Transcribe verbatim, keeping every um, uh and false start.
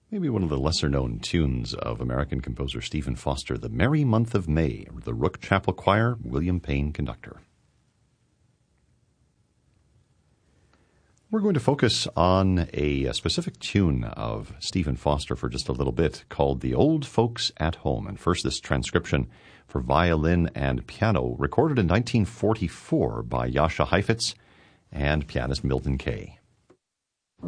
maybe one of the lesser-known tunes of American composer Stephen Foster, The Merry Month of May, the Rook Chapel Choir, William Payne conductor. We're going to focus on a, a specific tune of Stephen Foster for just a little bit called The Old Folks at Home. And first, this transcription for violin and piano, recorded in nineteen forty-four by Jascha Heifetz and pianist Milton Kay.